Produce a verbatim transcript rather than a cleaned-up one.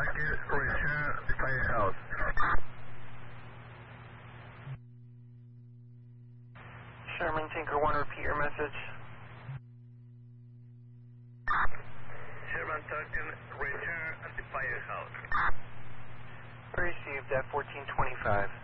Tucker, return firehouse. Sherman, Tinker one, repeat your message. Sherman Tucker, return at the firehouse. Received at fourteen twenty-five.